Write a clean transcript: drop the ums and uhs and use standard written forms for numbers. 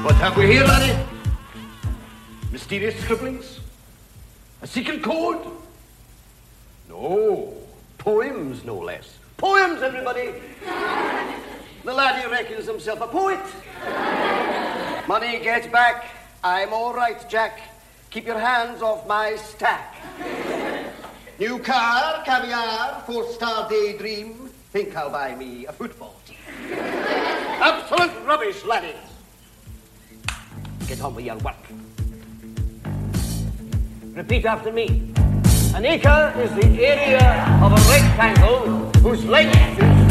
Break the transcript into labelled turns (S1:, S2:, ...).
S1: What have we here, laddie? Mysterious scribblings? A secret code? No. Poems, no less. Poems, everybody. The laddie reckons himself a poet. Money gets back. I'm all right, Jack. Keep your hands off my stack. New car, caviar, 4-star daydream. Think I'll buy me a football team. Absolute rubbish, laddies. Get on with your work. Repeat after me. An acre is the area of a rectangle whose length is